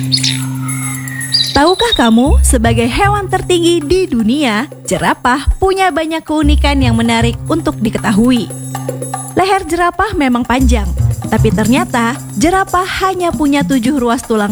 Tahukah kamu, sebagai hewan tertinggi di dunia, jerapah punya banyak keunikan yang menarik untuk diketahui. Leher jerapah memang panjang, tapi ternyata jerapah hanya punya 7 ruas tulang